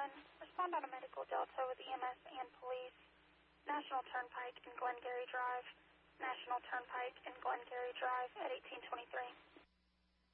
respond on a medical delta with EMS and police. National Turnpike and Glengarry Drive. National Turnpike and Glengarry Drive at 1823.